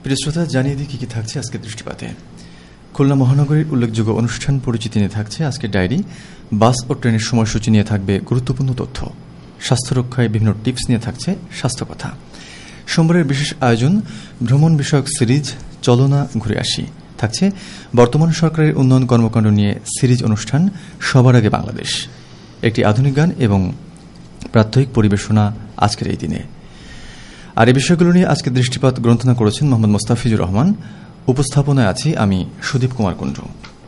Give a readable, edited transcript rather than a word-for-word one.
প্রিয় শ্রোতা, জানিয়ে দিই কি থাকছে আজকে দৃষ্টিপাতে। খুলনা মহানগরীর উল্লেখযোগ্য অনুষ্ঠান পরিচিতি নিয়ে থাকছে আজকে ডায়েরি। বাস ও ট্রেনের সময়সূচি নিয়ে থাকবে গুরুত্বপূর্ণ তথ্য। স্বাস্থ্য রক্ষায় বিভিন্ন টিপস নিয়ে থাকছে স্বাস্থ্য কথা। সোমবারের বিশেষ আয়োজন ভ্রমণ বিষয়ক সিরিজ চলো না ঘুরে আসি। থাকছে বর্তমান সরকারের উন্নয়ন কর্মকাণ্ড নিয়ে সিরিজ অনুষ্ঠান সবার আগে বাংলাদেশ, একটি আধুনিক গান এবং প্রাত্যহিক পরিবেশনা আজকের এই দিনে। আর এই বিষয়গুলো নিয়ে আজকে দৃষ্টিপাত গ্রন্থনা করেছেন মোহাম্মদ মোস্তাফিজুর রহমান। উপস্থাপনায় আছি আমি সুদীপ কুমার কুণ্ডু।